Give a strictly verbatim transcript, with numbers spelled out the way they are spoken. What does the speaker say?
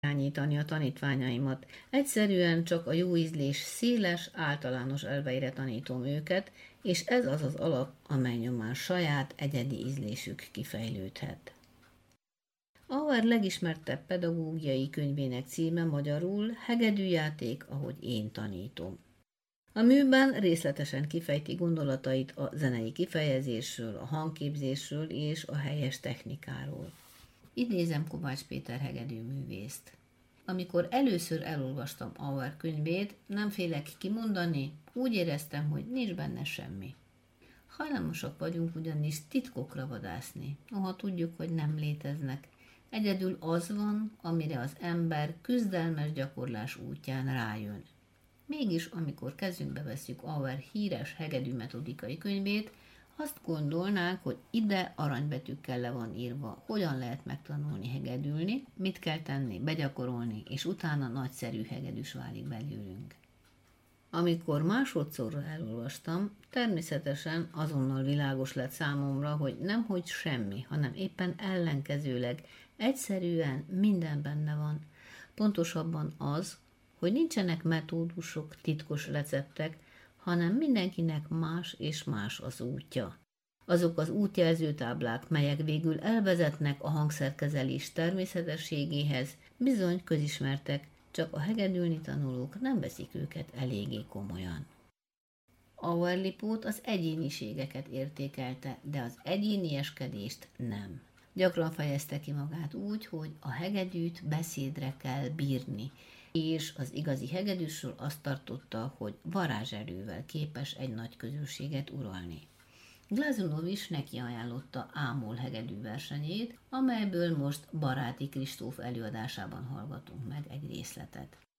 irányítani a tanítványaimat. Egyszerűen csak a jó ízlés széles, általános elveire tanítom őket, és ez az az alap, amely nyomán saját, egyedi ízlésük kifejlődhet. Auer legismertebb pedagógiai könyvének címe magyarul Hegedűjáték, ahogy én tanítom. A műben részletesen kifejti gondolatait a zenei kifejezésről, a hangképzésről és a helyes technikáról. Idézem Kovács Péter hegedűművészt. Amikor először elolvastam Auer könyvét, nem félek kimondani, úgy éreztem, hogy nincs benne semmi. Hajlamosak vagyunk ugyanis titkokra vadászni, noha tudjuk, hogy nem léteznek. Egyedül az van, amire az ember küzdelmes gyakorlás útján rájön. Mégis, amikor kezünkbe vesszük Auer híres hegedű metodikai könyvét, azt gondolnánk, hogy ide aranybetűkkel le van írva, hogyan lehet megtanulni hegedülni, mit kell tenni, begyakorolni, és utána nagyszerű hegedűs válik belőlünk. Amikor másodszorra elolvastam, természetesen azonnal világos lett számomra, hogy nemhogy semmi, hanem éppen ellenkezőleg egyszerűen minden benne van. Pontosabban az, hogy nincsenek metódusok, titkos receptek, hanem mindenkinek más és más az útja. Azok az útjelzőtáblák, melyek végül elvezetnek a hangszerkezelés természetességéhez, bizony közismertek, csak a hegedülni tanulók nem veszik őket eléggé komolyan. Auer Lipót az egyéniségeket értékelte, de az egyénieskedést nem. Gyakran fejezte ki magát úgy, hogy a hegedűt beszédre kell bírni, és az igazi hegedűsről azt tartotta, hogy varázserővel képes egy nagy közösséget uralni. Glazunov is neki ajánlotta Ámol hegedű versenyét, amelyből most Baráti Kristóf előadásában hallgatunk meg egy részletet.